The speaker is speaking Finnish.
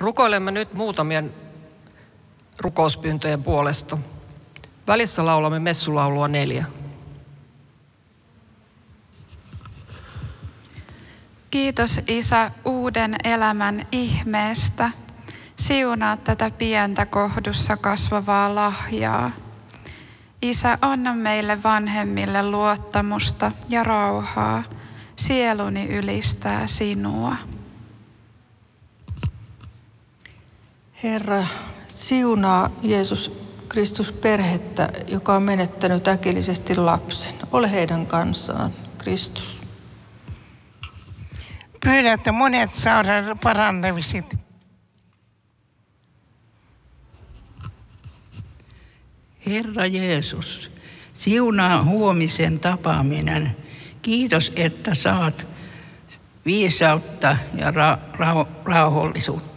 Rukoilemme nyt muutamien rukouspyyntöjen puolesta. Välissä laulamme messulaulua 4. Kiitos Isä uuden elämän ihmeestä. Siunaa tätä pientä kohdussa kasvavaa lahjaa. Isä, anna meille vanhemmille luottamusta ja rauhaa. Sieluni ylistää sinua. Herra, siunaa Jeesus Kristus perhettä, joka on menettänyt äkillisesti lapsen. Ole heidän kanssaan, Kristus. Pyydä, että monet saadaan parannevisit. Herra Jeesus, siunaa huomisen tapaaminen. Kiitos, että saat viisautta ja rauhallisuutta.